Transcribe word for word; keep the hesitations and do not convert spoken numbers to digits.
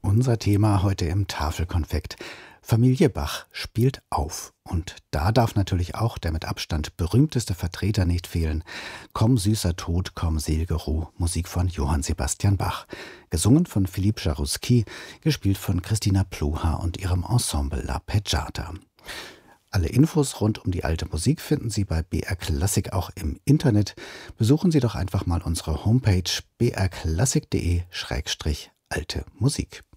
Unser Thema heute im Tafelkonfekt. Familie Bach spielt auf. Und da darf natürlich auch der mit Abstand berühmteste Vertreter nicht fehlen. Komm süßer Tod, komm sel'ge Ruh, Musik von Johann Sebastian Bach. Gesungen von Philippe Jaroussky, gespielt von Christina Pluha und ihrem Ensemble La Peggiata. Alle Infos rund um die alte Musik finden Sie bei B R Klassik auch im Internet. Besuchen Sie doch einfach mal unsere Homepage b r klassik punkt de slash alte Musik.